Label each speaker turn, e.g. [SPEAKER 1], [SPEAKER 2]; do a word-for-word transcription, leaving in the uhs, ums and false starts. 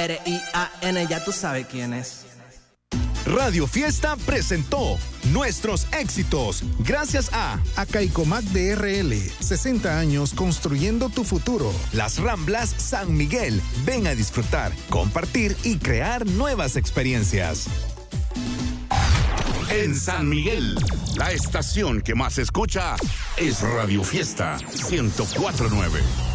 [SPEAKER 1] R I A N, ya tú sabes quién es.
[SPEAKER 2] Radio Fiesta presentó Nuestros Éxitos, gracias a
[SPEAKER 3] Acaicomac de R L, sesenta años construyendo tu futuro.
[SPEAKER 2] Las Ramblas San Miguel. Ven a disfrutar, compartir y crear nuevas experiencias.
[SPEAKER 4] En San Miguel, la estación que más se escucha es Radio Fiesta ciento cuatro punto nueve.